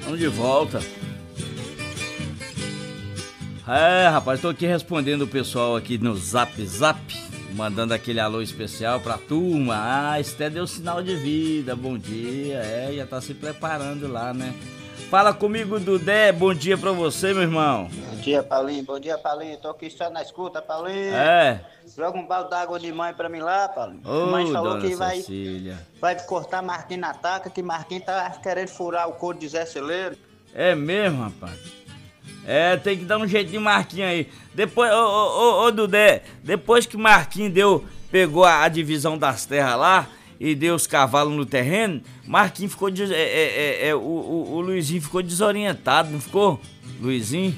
Estamos de volta. Rapaz, tô aqui respondendo o pessoal aqui no Zap, mandando aquele alô especial pra turma. Esté deu sinal de vida, bom dia. Já tá se preparando lá, né? Fala comigo, Dudé, bom dia pra você, meu irmão. Bom dia, Paulinho. Tô aqui só na escuta, Paulinho. Joga um balde d'água de mãe pra mim lá, Paulinho. Mãe falou dona que Cecília. vai cortar Marquinhos na taca, que Marquinhos tá querendo furar o couro de Zé Celeiro. É mesmo, rapaz? Tem que dar um jeito de Marquinhos aí. Depois, ô Dudé, depois que Marquinhos pegou a divisão das terras lá e deu os cavalos no terreno, Marquinhos ficou, o Luizinho ficou desorientado, não ficou? Luizinho?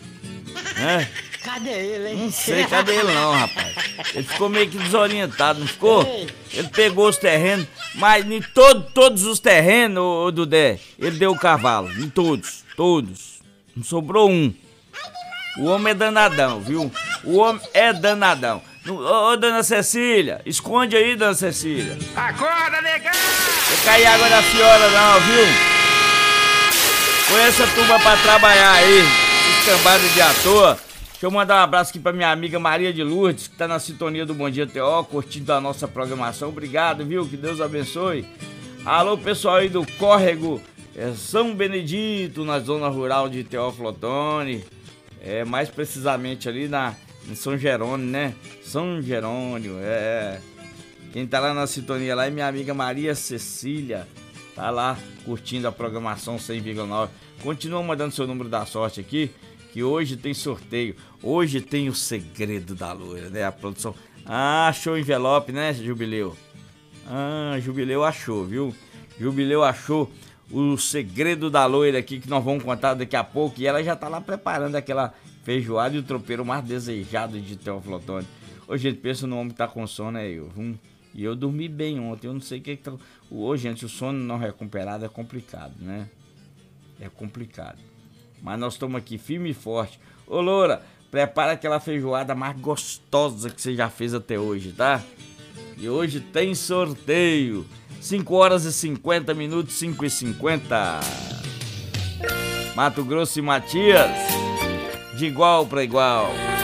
Cadê ele, hein? Não sei, cadê ele não, rapaz? Ele ficou meio que desorientado, não ficou? Ele pegou os terrenos, mas em todos os terrenos, ô Dudé, ele deu o cavalo, em todos. Não sobrou um. O homem é danadão, viu? O homem é danadão. Ô, dona Cecília, esconde aí, dona Cecília. Acorda, negão! Não cai água da senhora não, viu? Põe essa turma pra trabalhar aí, escambada de à toa. Deixa eu mandar um abraço aqui pra minha amiga Maria de Lourdes, que tá na sintonia do Bom Dia TO, curtindo a nossa programação. Obrigado, viu? Que Deus abençoe. Alô, pessoal aí do Córrego São Benedito, na zona rural de Teófilo Otoni. Mais precisamente ali em São Jerônimo, né? São Jerônimo, Quem tá lá na sintonia lá é minha amiga Maria Cecília. Tá lá curtindo a programação 100,9. Continua mandando seu número da sorte aqui, que hoje tem sorteio. Hoje tem o segredo da loira, né? A produção. Achou o envelope, né, Jubileu? Jubileu achou, viu? Jubileu achou o segredo da loira aqui, que nós vamos contar daqui a pouco. E ela já tá lá preparando aquela feijoada e o tropeiro mais desejado de Teófilo Otoni. Ô, gente, pensa no homem que tá com sono, E eu dormi bem ontem, eu não sei o que tá... gente, o sono não recuperado é complicado, né? É complicado. Mas nós estamos aqui firme e forte. Ô, Loura, prepara aquela feijoada mais gostosa que você já fez até hoje, tá? E hoje tem sorteio. 5h50, 5h50. Mato Grosso e Matias, de igual para igual.